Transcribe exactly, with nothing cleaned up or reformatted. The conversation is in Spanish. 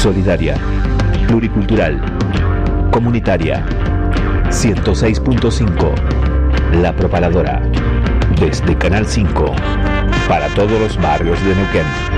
solidaria, pluricultural, comunitaria. ciento seis punto cinco, La Propaladora, desde Canal cinco, para todos los barrios de Neuquén.